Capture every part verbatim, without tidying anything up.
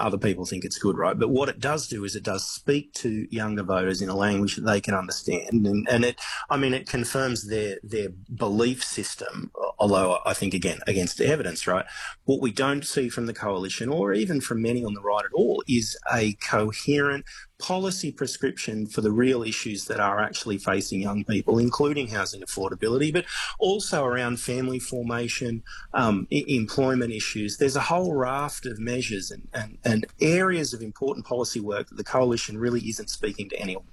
other people think it's good, right? But what it does do is it does speak to younger voters in a language that they can understand. And, and it, I mean, it confirms their, their belief system, although I think, again, against the evidence, right? What we don't see from the Coalition, or even from many on the right at all, is a coherent policy prescription for the real issues that are actually facing young people, including housing affordability, but also around family formation, um, I- employment issues. There's a whole raft of measures and, and, and areas of important policy work that the Coalition really isn't speaking to anyone.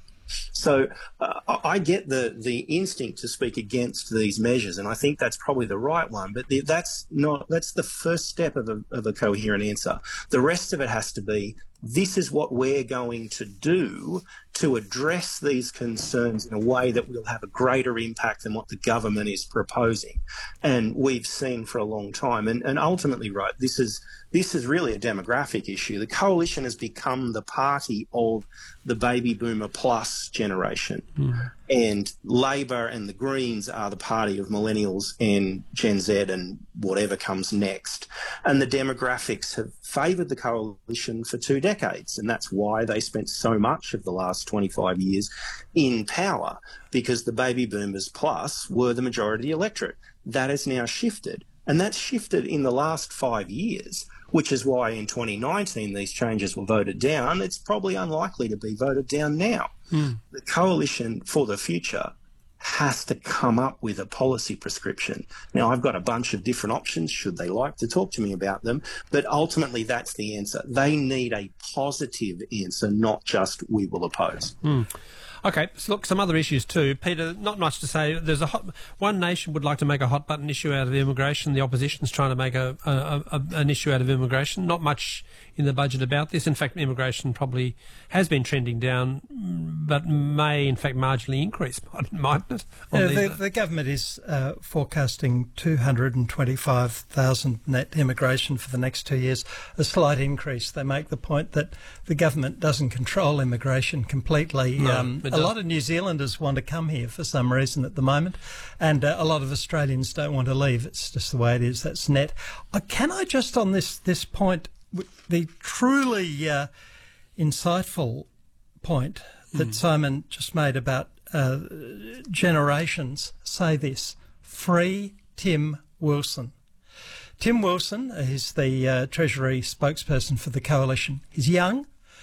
So uh, I get the the instinct to speak against these measures, and I think that's probably the right one. But the, that's not that's the first step of a, of a coherent answer. The rest of it has to be, this is what we're going to do to address these concerns in a way that will have a greater impact than what the government is proposing. And we've seen for a long time. And, and ultimately, right, this is this is really a demographic issue. The Coalition has become the party of the baby boomer plus generation. Mm. And Labor and the Greens are the party of millennials and Gen Z and whatever comes next. And the demographics have favoured the Coalition for two decades. And that's why they spent so much of the last twenty-five years in power, because the baby boomers plus were the majority electorate. That has now shifted. And that's shifted in the last five years, which is why in twenty nineteen these changes were voted down. It's probably unlikely to be voted down now. Mm. The Coalition for the Future has to come up with a policy prescription. Now, I've got a bunch of different options, should they like to talk to me about them, but ultimately that's the answer. They need a positive answer, not just we will oppose. Mm. Okay, so look, some other issues too. Peter, not much to say. There's a hot, one nation would like to make a hot button issue out of immigration. The opposition's trying to make a, a, a an issue out of immigration. Not much in the budget about this. In fact, immigration probably has been trending down, but may in fact marginally increase, mightn't it? Yeah, the, the government is uh, forecasting two hundred twenty-five thousand net immigration for the next two years, a slight increase. They make the point that the government doesn't control immigration completely. No. Um, A lot of New Zealanders want to come here for some reason at the moment, and uh, a lot of Australians don't want to leave. It's just the way it is. That's net. Uh, can I just on this this point, the truly uh, insightful point that mm. Simon just made about uh, generations, say this: free Tim Wilson. Tim Wilson is the uh, Treasury spokesperson for the Coalition. He's young.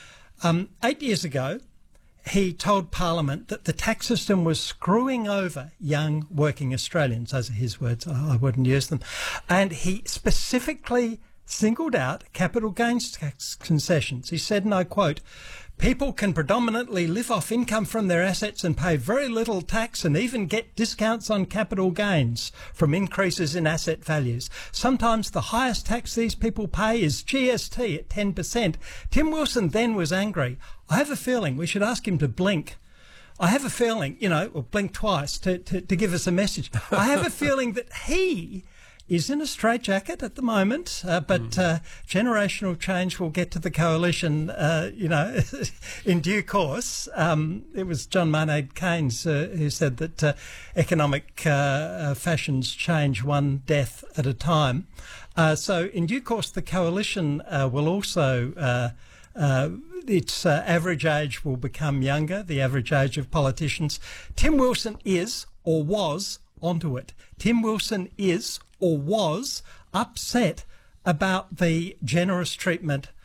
Um, eight years ago, he told Parliament that the tax system was screwing over young working Australians. Those are his words, I wouldn't use them. And he specifically singled out capital gains tax concessions. He said, and I quote, "People can predominantly live off income from their assets and pay very little tax and even get discounts on capital gains from increases in asset values. Sometimes the highest tax these people pay is G S T at ten percent. Tim Wilson then was angry. I have a feeling we should ask him to blink. I have a feeling, you know, or blink twice to, to, to give us a message. I have a feeling that he is in a straitjacket at the moment, uh, but mm. uh, generational change will get to the Coalition, uh, you know, in due course. Um, it was John Maynard Keynes uh, who said that uh, economic uh, uh, fashions change one death at a time. Uh, so in due course, the Coalition uh, will also... Uh, uh, its uh, average age will become younger, the average age of politicians. Tim Wilson is, or was, onto it. Tim Wilson is, or was, upset about the generous treatment